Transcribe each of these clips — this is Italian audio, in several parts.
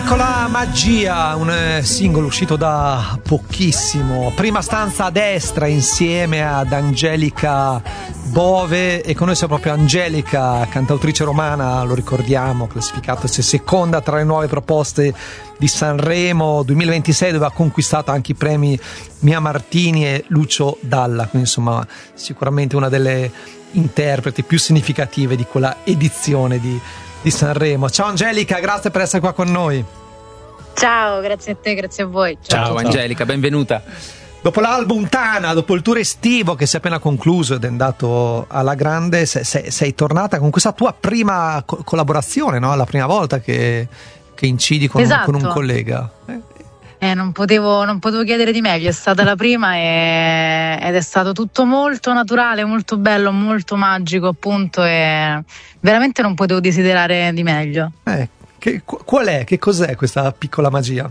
Piccola magia, un singolo uscito da pochissimo. Prima stanza a destra insieme ad Angelica Bove, e con noi c'è proprio Angelica, cantautrice romana, lo ricordiamo, classificatasi seconda tra le nuove proposte di Sanremo 2026, dove ha conquistato anche i premi Mia Martini e Lucio Dalla, quindi insomma sicuramente una delle interpreti più significative di quella edizione di Sanremo. Ciao Angelica, grazie per essere qua con noi. Ciao, grazie a te, grazie a voi. Ciao Angelica, benvenuta. Dopo l'album Tana, dopo il tour estivo che si è appena concluso ed è andato alla grande, sei tornata con questa tua prima collaborazione, no? La prima volta che incidi con, esatto, con un collega. Non potevo chiedere di meglio, è stata la prima ed è stato tutto molto naturale, molto bello, molto magico appunto, e veramente non potevo desiderare di meglio. Qual è? Che cos'è questa piccola magia?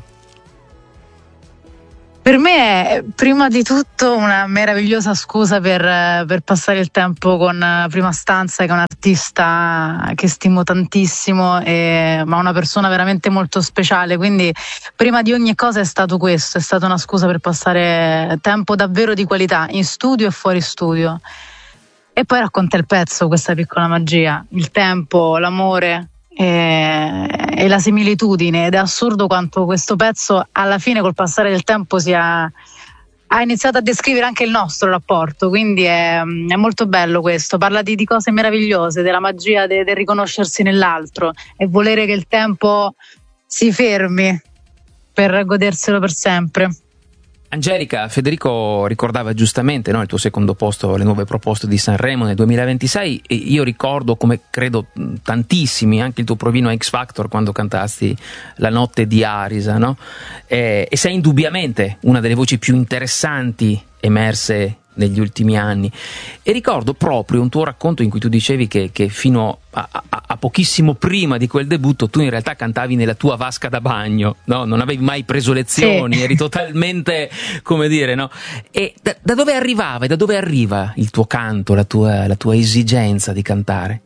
Per me è prima di tutto una meravigliosa scusa per passare il tempo con Prima Stanza, che è un artista che stimo tantissimo, ma una persona veramente molto speciale, quindi prima di ogni cosa è stato questo, è stata una scusa per passare tempo davvero di qualità in studio e fuori studio. E poi racconta il pezzo, questa piccola magia, il tempo, l'amore e la similitudine, ed è assurdo quanto questo pezzo alla fine col passare del tempo ha iniziato a descrivere anche il nostro rapporto, quindi è molto bello questo, parla di cose meravigliose, della magia del riconoscersi nell'altro e volere che il tempo si fermi per goderselo per sempre. Angelica, Federico ricordava giustamente, no, il tuo secondo posto, le nuove proposte di Sanremo nel 2026, e io ricordo, come credo tantissimi, anche il tuo provino a X Factor quando cantasti La notte di Arisa, no? E sei indubbiamente una delle voci più interessanti emerse negli ultimi anni, e ricordo proprio un tuo racconto in cui tu dicevi che fino a pochissimo prima di quel debutto tu in realtà cantavi nella tua vasca da bagno, no? Non avevi mai preso lezioni, sì. Eri totalmente, come dire, no? E da dove arrivava e da dove arriva il tuo canto, la tua esigenza di cantare?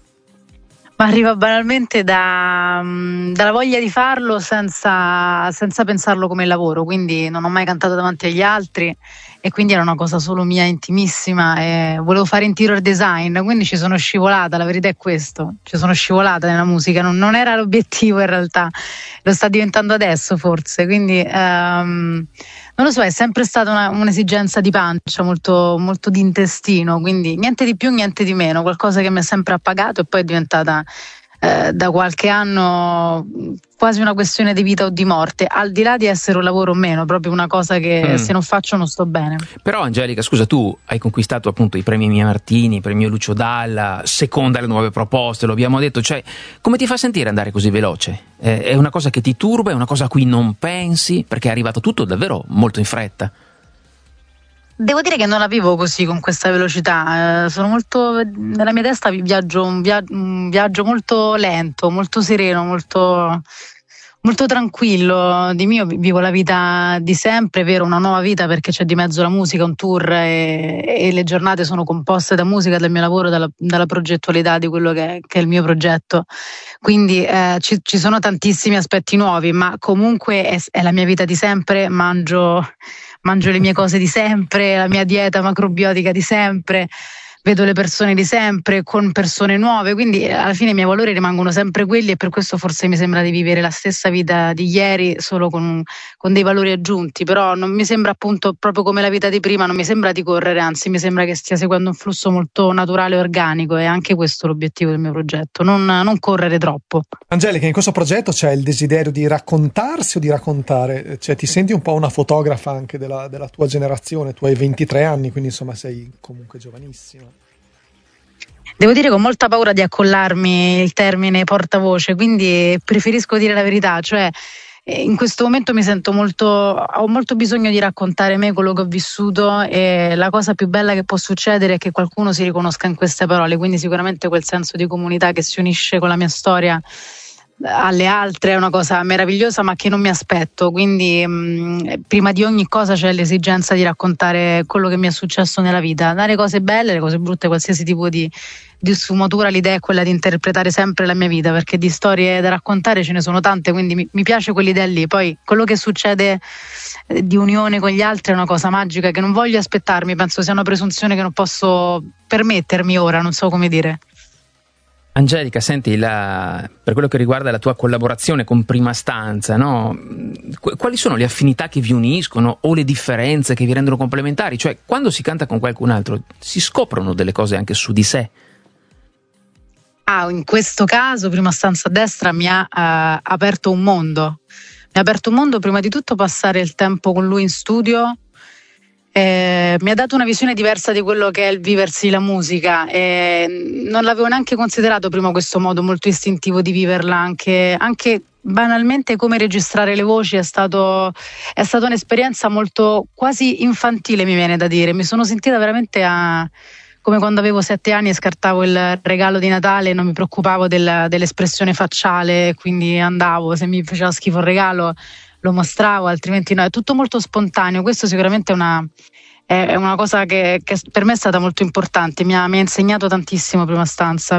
Ma arriva banalmente dalla voglia di farlo senza pensarlo come lavoro, quindi non ho mai cantato davanti agli altri e quindi era una cosa solo mia, intimissima, e volevo fare interior design, quindi ci sono scivolata, la verità è questo, ci sono scivolata nella musica, non era l'obiettivo in realtà, lo sta diventando adesso forse, quindi non lo so, è sempre stata un'esigenza di pancia, molto, molto di intestino, quindi niente di più, niente di meno, qualcosa che mi ha sempre appagato e poi è diventata da qualche anno quasi una questione di vita o di morte, al di là di essere un lavoro o meno, proprio una cosa che se non faccio non sto bene. Però Angelica, scusa, tu hai conquistato appunto i premi Mia Martini, il premio Lucio Dalla, seconda alle nuove proposte, lo abbiamo detto, cioè come ti fa sentire andare così veloce? È una cosa che ti turba, è una cosa a cui non pensi, perché è arrivato tutto davvero molto in fretta? Devo dire che non la vivo così, con questa velocità, sono molto, nella mia testa viaggio un viaggio molto lento, molto sereno, molto, molto tranquillo. Di mio vivo la vita di sempre, vero, una nuova vita, perché c'è di mezzo la musica, un tour e le giornate sono composte da musica, dal mio lavoro, dalla progettualità di quello che è il mio progetto. Quindi ci sono tantissimi aspetti nuovi, ma comunque è la mia vita di sempre, mangio le mie cose di sempre, la mia dieta macrobiotica di sempre, vedo le persone di sempre con persone nuove, quindi alla fine i miei valori rimangono sempre quelli, e per questo forse mi sembra di vivere la stessa vita di ieri, solo con dei valori aggiunti, però non mi sembra, appunto, proprio come la vita di prima, non mi sembra di correre, anzi mi sembra che stia seguendo un flusso molto naturale e organico, e anche questo è l'obiettivo del mio progetto, non correre troppo. Angelica, in questo progetto c'è il desiderio di raccontarsi o di raccontare? Cioè ti senti un po' una fotografa anche della tua generazione, tu hai 23 anni, quindi insomma sei comunque giovanissima. Devo dire con molta paura di accollarmi il termine portavoce, quindi preferisco dire la verità, cioè in questo momento ho molto bisogno di raccontare me, quello che ho vissuto, e la cosa più bella che può succedere è che qualcuno si riconosca in queste parole, quindi sicuramente quel senso di comunità che si unisce con la mia storia alle altre è una cosa meravigliosa, ma che non mi aspetto, quindi prima di ogni cosa c'è l'esigenza di raccontare quello che mi è successo nella vita, dalle cose belle, le cose brutte, qualsiasi tipo di sfumatura. L'idea è quella di interpretare sempre la mia vita, perché di storie da raccontare ce ne sono tante, quindi mi piace quell'idea lì. Poi quello che succede di unione con gli altri è una cosa magica che non voglio aspettarmi, penso sia una presunzione che non posso permettermi ora, non so come dire. Angelica, senti, per quello che riguarda la tua collaborazione con Prima Stanza, no? Quali sono le affinità che vi uniscono o le differenze che vi rendono complementari? Cioè, quando si canta con qualcun altro si scoprono delle cose anche su di sé? In questo caso Prima Stanza a destra mi ha aperto un mondo. Mi ha aperto un mondo, prima di tutto passare il tempo con lui in studio. Mi ha dato una visione diversa di quello che è il viversi la musica, non l'avevo neanche considerato prima questo modo molto istintivo di viverla, anche banalmente come registrare le voci è stata un'esperienza molto quasi infantile, mi viene da dire. Mi sono sentita veramente come quando avevo 7 anni e scartavo il regalo di Natale e non mi preoccupavo dell'espressione facciale, quindi andavo, se mi faceva schifo il regalo lo mostravo, altrimenti no. È tutto molto spontaneo. Questo sicuramente è una cosa che per me è stata molto importante, mi ha insegnato tantissimo Prima Stanza.